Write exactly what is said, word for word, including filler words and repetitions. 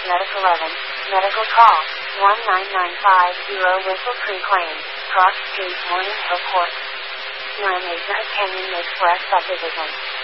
Medic eleven, medical call, one nine nine five zero Whistle Tree Claim, Cross Street, Morning Hill Court. Your Amazement Canyon Express Subdivision.